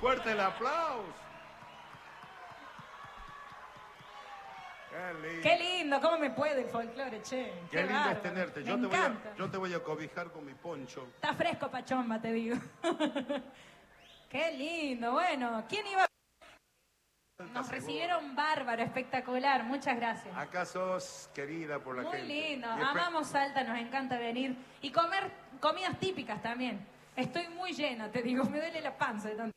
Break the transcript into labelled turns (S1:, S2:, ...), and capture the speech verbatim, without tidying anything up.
S1: Fuerte el aplauso. Qué lindo.
S2: Qué lindo, cómo me puede el folclore, che.
S1: Qué,
S2: Qué
S1: lindo
S2: bárbaro.
S1: es tenerte.
S2: Me
S1: Yo te, voy a,
S2: encanta.
S1: yo te voy a cobijar con mi poncho.
S2: Está fresco, Pachomba, te digo. Qué lindo. Bueno, ¿quién iba a... Nos recibieron bárbaro, espectacular. Muchas gracias.
S1: Acá sos querida por la
S2: Muy
S1: gente.
S2: lindo.
S1: Y espe-
S2: Amamos Salta, nos encanta venir. Y comer comidas típicas también. Estoy muy llena, te digo. Me duele la panza de tanto.